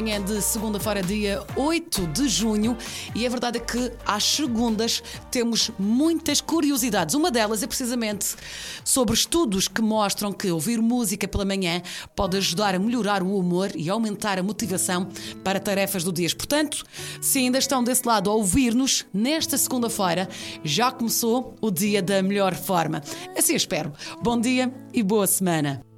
manhã de segunda-feira, dia 8 de junho, e a verdade é que às segundas temos muitas curiosidades. Uma delas é precisamente sobre estudos que mostram que ouvir música pela manhã pode ajudar a melhorar o humor e aumentar a motivação para tarefas do dia. Portanto, se ainda estão desse lado a ouvir-nos, nesta segunda-feira já começou o dia da melhor forma. Assim espero. Bom dia e boa semana.